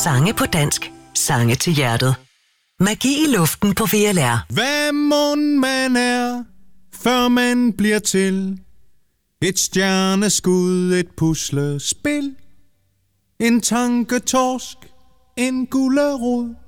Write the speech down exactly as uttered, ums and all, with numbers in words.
Sange på dansk. Sange til hjertet. Magi i luften på V L R. Hvad mon man er, før man bliver til et stjerneskud, et puslespil, en tanketorsk, en gulerod.